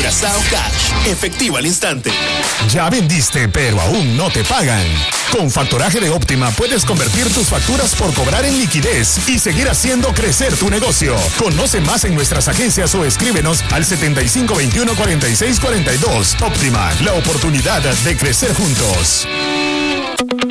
Curazao Cash, efectivo al instante. Ya vendiste, pero aún no te pagan. Con Factoraje de Óptima puedes convertir tus facturas por cobrar en liquidez y seguir haciendo crecer tu negocio. Conoce más en nuestras agencias o escríbenos al 7521-4642. Óptima, la oportunidad de crecer juntos.